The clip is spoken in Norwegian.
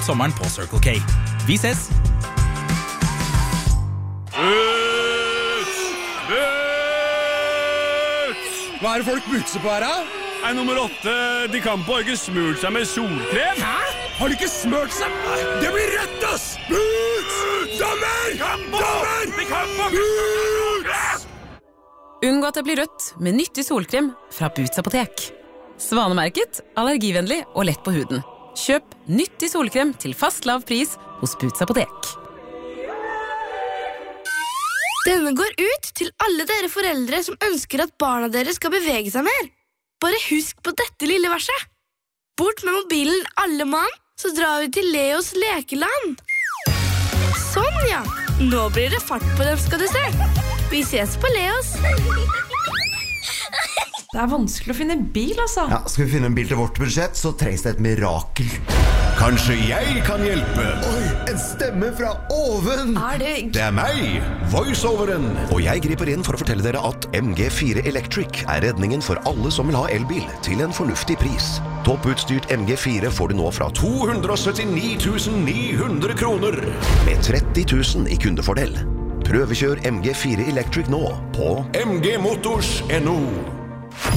ut sommeren på Circle K. Vi ses! Hva det folk butser på her, da? Nummer 8, de Campo har ikke smurt seg med solkrem. Hæ? Har de ikke smurt seg? Det blir rødt, ass! Boots! Dommer! Dommer! De Campo! Boots! Unngå at det blir rødt med nyttig solkrem fra Boots apotek. Svanemerket, allergivennlig og lett på huden. Kjøp nyttig solkrem til fast lav pris hos Boots apotek. Denne går ut til alle dere foreldre som ønsker at barna deres skal bevege seg mer. Bare husk på dette lille verset. Bort med mobilen alle mann, så drar vi til Leos lekeland. Sånn, ja. Nå blir det fart på dem, skal du se. Vi ses på Leos. Det vanskelig å finne en bil, altså. Ja, skal vi finne en bil til vårt budsjett, så trengs det et mirakel. Kanskje jeg kan hjelpe? Oi, en stemme fra oven! Det meg, voiceoveren. Og jeg griper inn for å fortelle dere at MG4 Electric er redningen for alle som vil ha elbil til en fornuftig pris. Topputstyrt MG4 får du nå fra 279 900 kroner, med 30 000 i kundefordel. Prøvekjør MG4 Electric nå på mgmotors.no.